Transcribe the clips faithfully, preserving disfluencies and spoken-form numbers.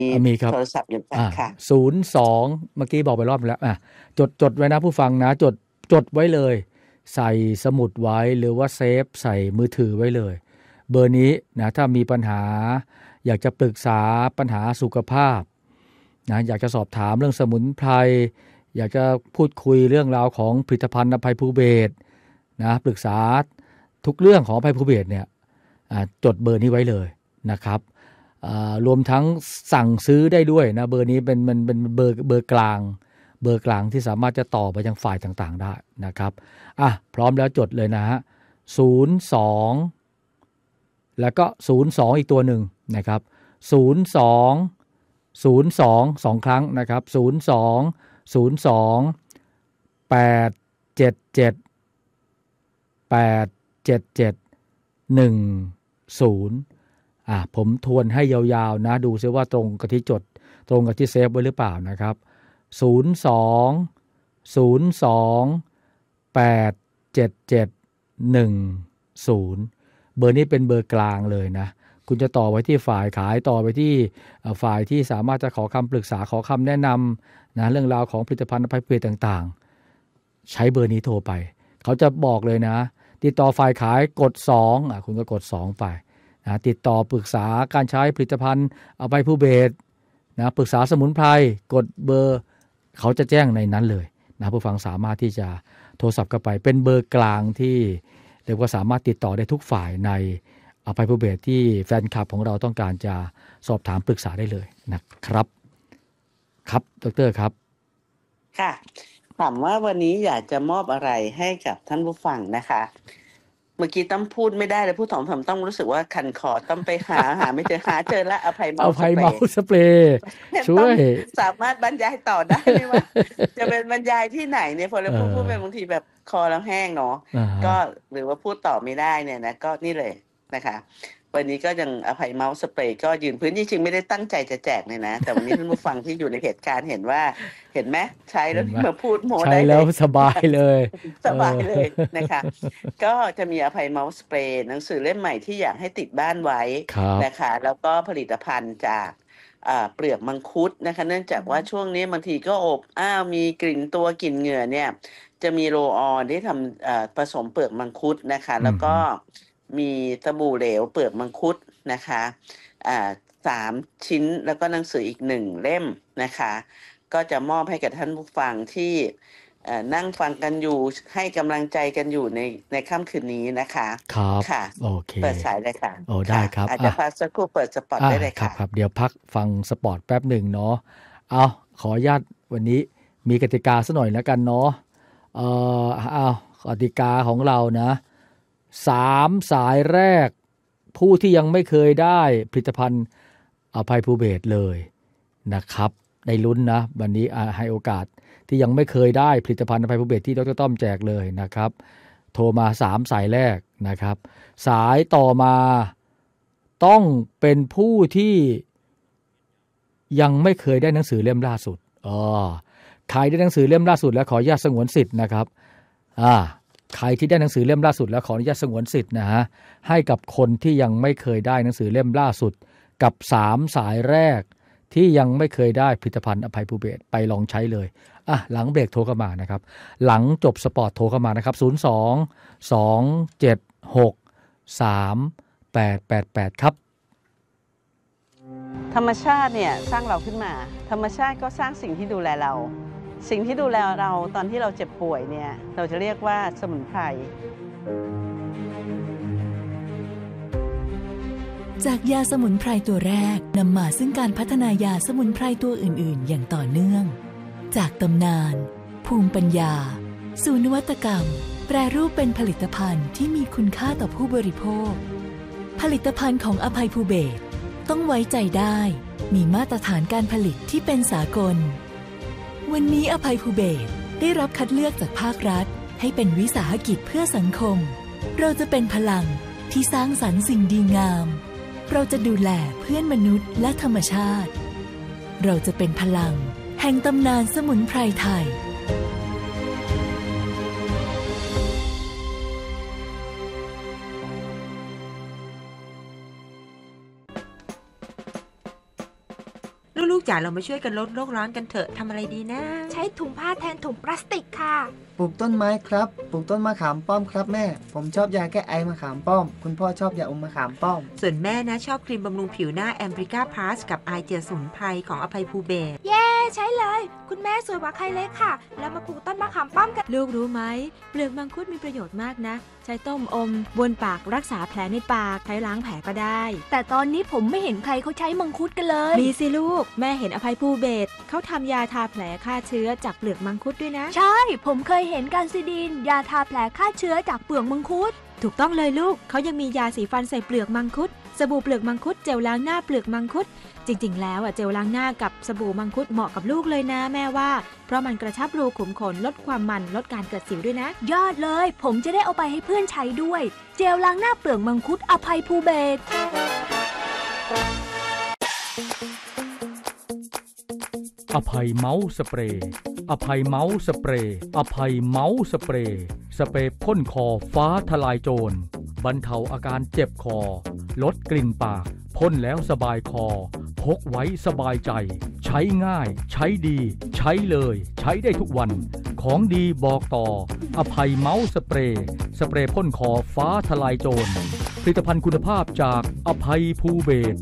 มีครับโทรศัพท์อยู่ค่ะศูนย์ สองเมื่อกี้บอกไปรอบนึงแล้วอ่ะจดจดไว้นะผู้ฟังนะจดจดไว้เลยใส่สมุดไว้หรือว่าเซฟใส่มือถือไว้เลยเบอร์นี้นะถ้ามีปัญหาอยากจะปรึกษาปัญหาสุขภาพนะอยากจะสอบถามเรื่องสมุนไพรอยากจะพูดคุยเรื่องราวของผลิตภัณฑ์อภัยภูเบศรนะปรึกษาทุกเรื่องของอภัยภูเบศรเนี่ยจดเบอร์นี้ไว้เลยนะครับรวมทั้งสั่งซื้อได้ด้วยนะเบอร์นี้เป็นมันเป็นเบอร์เบอร์กลางเบอร์กลางที่สามารถจะต่อไปยังฝ่ายต่างๆได้นะครับอ่ะพร้อมแล้วจดเลยนะฮะศูนย์ สองแล้วก็ศูนย์ สองอีกตัวหนึ่งนะครับศูนย์ สอง ศูนย์ สอง สองครั้งนะครับศูนย์ สอง ศูนย์ สอง แปด เจ็ด เจ็ด แปด เจ็ด เจ็ด หนึ่ง ศูนย์อ่ะผมทวนให้ยาวๆนะดูซิว่าตรงกับที่จดตรงกับที่เซฟไว้หรือเปล่านะครับศูนย์ สอง ศูนย์ สอง แปด เจ็ด เจ็ด หนึ่ง ศูนย์เบอร์นี้เป็นเบอร์กลางเลยนะคุณจะต่อไว้ที่ฝ่ายขายต่อไปที่ฝ่ายที่สามารถจะขอคำปรึกษาขอคำแนะนำนะเรื่องราวของผลิตภัณฑ์อภัยภูเบศรต่างๆใช้เบอร์นี้โทรไปเขาจะบอกเลยนะติดต่อฝ่ายขายกดสองอ่ะคุณก็กดสองไปนะติดต่อปรึกษาการใช้ผลิตภัณฑ์อภัยภูเบศรนะปรึกษาสมุนไพรกดเบอร์เขาจะแจ้งในนั้นเลยนะผู้ฟังสามารถที่จะโทรศัพท์เข้าไปเป็นเบอร์กลางที่เรียกว่าสามารถติดต่อได้ทุกฝ่ายในอภัยภูเบศรที่แฟนคลับของเราต้องการจะสอบถามปรึกษาได้เลยนะครับครับดร.ครับค่ะถามว่าวันนี้อยากจะมอบอะไรให้กับท่านผู้ฟังนะคะเมื่อกี้ต้องพูดไม่ได้เลยพูดถองผมต้องรู้สึกว่าคันคอต้องไปหาหาไม่เจอหาเจอละอภัยเมาส์สเปรย์อภัยเมาส์สเปรย์ช่วยสามารถบรรยายต่อได้ไหมว่าจะเป็นบรรยายที่ไหนเนี่ยพอเราพูดพูดไปบางทีแบบคอเราแห้งเนาะก็หรือว่าพูดต่อไม่ได้เนี่ยนะก็นี่เลยนะคะวันนี้ก็ยังอภัยเมาส์สเปรย์ก็ยืนพื้นจริงๆไม่ได้ตั้งใจจะแจกเลยนะแต่วันนี้ท่านผู้ฟังที่อยู่ในเหตุการณ์เห็นว่าเห็นไหมใช้แล้วมาพูดโมได้เลยใช้แล้วสบายเลยสบายเลยนะคะก็จะมีอภัยเมาส์สเปรย์หนังสือเล่มใหม่ที่อยากให้ติดบ้านไว้นะคะแล้วก็ผลิตภัณฑ์จากเปลือกมังคุดนะคะเนื่องจากว่าช่วงนี้บางทีก็อบอ้าวมีกลิ่นตัวกลิ่นเหงื่อเนี่ยจะมีโรลออนที่ทำผสมเปลือกมังคุดนะคะแล้วก็มีสบู่เหลวเปลือกมังคุดนะคะอ่าสามชิ้นแล้วก็หนังสืออีกหนึ่งเล่มนะคะก็จะมอบให้กับท่านผู้ฟังที่นั่งฟังกันอยู่ให้กำลังใจกันอยู่ในในค่ำคืนนี้นะคะครับค่ะโอเคเปิดสายเลยค่ะโอ้ได้ครับอาจจะพักสักครู่เปิดสปอตได้เลยค่ะครับเดี๋ยวพักฟังสปอตแป๊บหนึ่งเนาะเอาขออนุญาตวันนี้มีกติกาซะหน่อยแล้วกันเนาะเอ่อเอากติกาของเรานะสามสายแรกผู้ที่ยังไม่เคยได้ผลิตภัณฑ์อภัยภูเบศรเลยนะครับในลุ้นนะวันนี้ให้โอกาสที่ยังไม่เคยได้ผลิตภัณฑ์อภัยภูเบศรที่ดร.ต้อมแจกเลยนะครับโทรมาสามสายแรกนะครับสายต่อมาต้องเป็นผู้ที่ยังไม่เคยได้หนังสือเล่มล่าสุดอ๋อใครได้หนังสือเล่มล่าสุดแล้วขออนุญาตสงวนสิทธิ์นะครับอ่าใครที่ได้หนังสือเล่มล่าสุดแล้วขออนุญาตสงวนสิทธิ์นะฮะให้กับคนที่ยังไม่เคยได้หนังสือเล่มล่าสุดกับสามสายแรกที่ยังไม่เคยได้ผลิตภัณฑ์อภัยภูเบศรไปลองใช้เลยอ่ะหลังเบรกโทรเข้ามานะครับหลังจบสปอร์ตโทรเข้ามานะครับศูนย์ สอง สอง เจ็ด หก สาม แปด แปด แปดครับธรรมชาติเนี่ยสร้างเราขึ้นมาธรรมชาติก็สร้างสิ่งที่ดูแลเราสิ่งที่ดูแลเราตอนที่เราเจ็บป่วยเนี่ยเราจะเรียกว่าสมุนไพรจากยาสมุนไพรตัวแรกนำมาซึ่งการพัฒนายาสมุนไพรตัวอื่นๆอย่างต่อเนื่องจากตำนานภูมิปัญญาสู่นวัตกรรมแปรรูปเป็นผลิตภัณฑ์ที่มีคุณค่าต่อผู้บริโภคผลิตภัณฑ์ของอภัยภูเบศรต้องไว้ใจได้มีมาตรฐานการผลิตที่เป็นสากลวันนี้อภัยภูเบศรได้รับคัดเลือกจากภาครัฐให้เป็นวิสาหกิจเพื่อสังคมเราจะเป็นพลังที่สร้างสรรค์สิ่งดีงามเราจะดูแลเพื่อนมนุษย์และธรรมชาติเราจะเป็นพลังแห่งตำนานสมุนไพรไทยลูกๆจ๋าเรามาช่วยกันลดโลกร้อนกันเถอะทำอะไรดีนะใช้ถุงผ้าแทนถุงพลาสติกค่ะปลูกต้นไม้ครับปลูกต้นมะขามป้อมครับแม่ผมชอบยาแก้ไอมะขามป้อมคุณพ่อชอบยาอมมะขามป้อมส่วนแม่นะชอบครีมบำรุงผิวหน้าแอมบริก้าพลัสกับไอเจลสมุนไพรของอภัยภูเบศรเย้ใช้เลยคุณแม่สวยกว่าใครเลยค่ะแล้วมาปลูกต้นมะขามป้อมกันลูกรู้ไหมเปลือกมังคุดมีประโยชน์มากนะใช้ต้มอมบ้วนปากรักษาแผลในปากใช้ล้างแผลก็ได้แต่ตอนนี้ผมไม่เห็นใครเขาใช้มังคุดกันเลยมีสิลูกแม่เห็นอภัยภูเบศรเขาทำยาทาแผลฆ่าเชื้อจากเปลือกมังคุดด้วยนะใช่ผมเคยเห็นการซิดีนยาทาแผลฆ่าเชื้อจากเปลือกมังคุดถูกต้องเลยลูกเขายังมียาสีฟันใส่เปลือกมังคุดสบู่เปลือกมังคุดเจลล้างหน้าเปลือกมังคุดจริงๆแล้วอ่ะเจลล้างหน้ากับสบู่มังคุดเหมาะกับลูกเลยนะแม่ว่าเพราะมันกระชับรูขุมขนลดความมันลดการเกิดสิวด้วยนะยอดเลยผมจะได้เอาไปให้เพื่อนใช้ด้วยเจลล้างหน้าเปลือกมังคุดอภัยภูเบศรอภัยเมาส์สเปรย์อภัยเมาส์สเปรย์อภัยเมาส์สเปรย์สเปรย์พ่นคอฟ้าทลายโจรบรรเทาอาการเจ็บคอลดกลิ่นปากพ่นแล้วสบายคอพกไว้สบายใจใช้ง่ายใช้ดีใช้เลยใช้ได้ทุกวันของดีบอกต่ออภัยเมาส์สเปรย์สเปรย์พ่นคอฟ้าทลายโจรผลิตภัณฑ์คุณภาพจากอภัยภูเบศร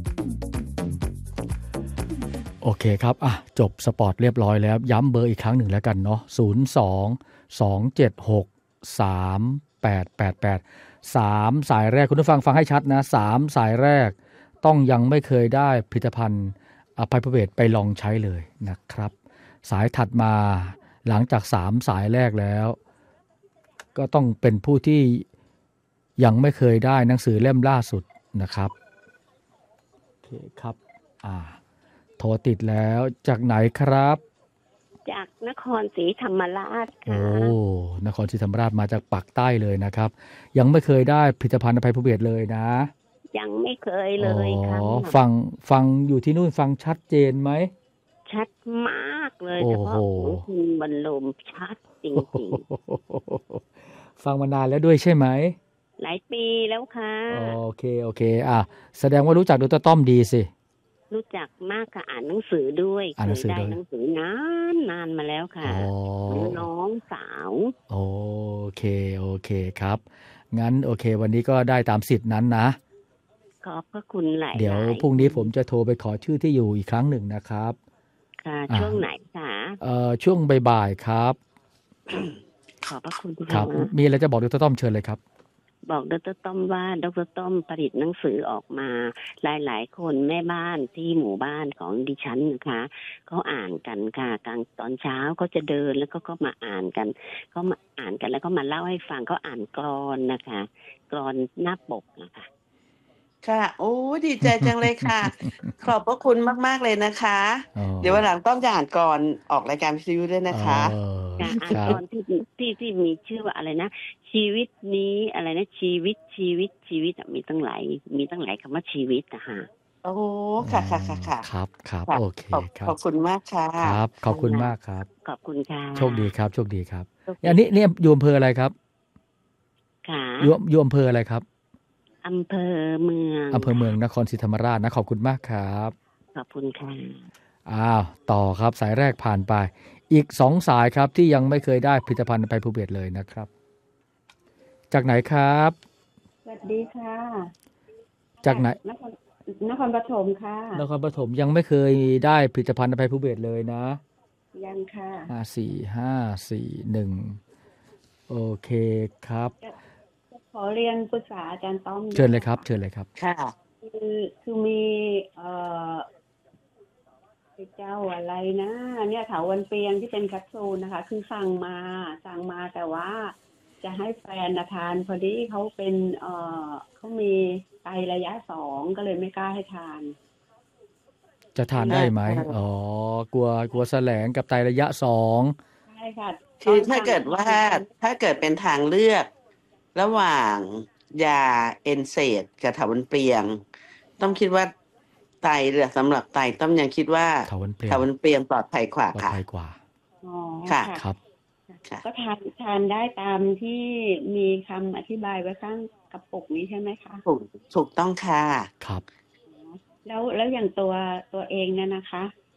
โอเคครับอ่ะจบสปอร์ตเรียบร้อยแล้วย้ำเบอร์อีกครั้งหนึ่งแล้วกันเนาะศูนย์ สอง สอง เจ็ด หก สาม แปด แปด แปด สามสายแรกคุณผู้ฟังฟังให้ชัดนะสามสายแรกต้องยังไม่เคยได้ผลิตภัณฑ์อภัยภูเบศรไปลองใช้เลยนะครับสายถัดมาหลังจากสามสายแรกแล้วก็ต้องเป็นผู้ที่ยังไม่เคยได้หนังสือเล่มล่าสุดนะครับโอเคครับอ่าโทรติดแล้วจากไหนครับจากนครศรีธรรมราชค่ะโอ้นครศรีธรรมราชมาจากปากใต้เลยนะครับยังไม่เคยได้ผลิตภัณฑ์อภัยภูเบศรเลยนะยังไม่เคยเลยค่ะฟังฟังอยู่ที่นู่นฟังชัดเจนไหมชัดมากเลยเฉพาะของคุณบรรลมชัดจริงๆฟังมานานแล้วด้วยใช่ไหมหลายปีแล้วค่ะโอเคโอเคอ่ะแสดงว่ารู้จักดร.ต้อมดีสิรู้จักมากค่ะอ่านหนังสือด้วยอ่านหนังสือได้หนังสือนานนานมาแล้วค่ะน้องสาวโอเคโอเคครับงั้นโอเควันนี้ก็ได้ตามสิทธินั้นนะขอบพระคุณหลายเดี๋ยวพรุ่งนี้ผมจะโทรไปขอชื่อที่อยู่อีกครั้งหนึ่งนะครับค่ะช่วงไหนคะเอ่อช่วงบ่ายๆครับขอบพระคุณครับมีอะไรจะบอกดร.ต้อมเชิญเลยครับบอกดร.ต้อมว่าดร.ต้อมผลิตหนังสือออกมาหลายๆคนแม่บ้านที่หมู่บ้านของดิฉันนะคะเขาอ่านกันค่ะกลางตอนเช้าเขาจะเดินแล้วก็ก็มาอ่านกันเขามาอ่านกันแล้วก็มาเล่าให้ฟังเขาอ่านกลอนนะคะกลอนหน้าปกนะคะค่ะโอ้ดีใจจังเลยค่ะขอบพระคุณมากๆเลยนะคะเดี๋ยววันหลังต้องจะอ่านก่อนออกรายการวิทยุด้วยนะคะอ่านก่อนที่ที่ที่มีชื่อว่าอะไรนะชีวิตนี้อะไรนะชีวิตชีวิตชีวิตมีตั้งหลายมีตั้งหลายคำว่าชีวิตนะคะโอ้ค่ะค่ะค่ะค่ะครับครับโอเคครับขอบคุณมากค่ะครับขอบคุณมากครับขอบคุณค่ะโชคดีครับโชคดีครับอันนี้เนี่ยอยู่อำเภออะไรครับค่ะอยู่อยู่อำเภออะไรครับอำเภอเมืองอำเภอเมืองนครศรีธรรมราชนะขอบคุณมากครับขอบคุณค่ะอ้าวต่อครับสายแรกผ่านไปอีกสองสายครับที่ยังไม่เคยได้ผลิตภัณฑ์อภัยภูเบศรเลยนะครับจากไหนครับสวัสดีค่ะจากไหนนครนครปฐมค่ะนครปฐมยังไม่เคยได้ผลิตภัณฑ์อภัยภูเบศรเลยนะยังค่ะห้าสี่ห้าสี่หนึ่งโอเคครับขอเรียนปรึกษาอาจารย์ต้อมเชิญเลยครับเชิญเลยครับค่ะคือคือมีเอ่อเจ้าอะไรนะเนี่ยเถาวัลย์เปียงที่เป็นแคปซูลนะคะคือสั่งมาสั่งมาแต่ว่าจะให้แฟนทานพอดีเขาเป็นเอ่อเขามีไตระยะสองก็เลยไม่กล้าให้ทานจะทานได้ไหมอ๋อกลัวกลัวแสลงกับไตระยะสองใช่ค่ะคือถ้าเกิดว่าถ้าเกิดเป็นทางเลือกระหว่างยาเอนเซดกับเถาวัลย์เปียงต้องคิดว่าไตเหลือสำหรับไตต้องยังคิดว่าเถาวัลย์เปียงเถาวัลย์เปียงปลอดภัยกว่าค่ะปลอดภัยกว่าอ๋อค่ะครับก็ทานทานได้ตามที่มีคำอธิบายไว้ข้างกระปุกนี้ใช่ไหมคะถูกถูกต้องค่ะครับแล้วแล้วอย่างตัวตัวเองเนี่ยนะคะ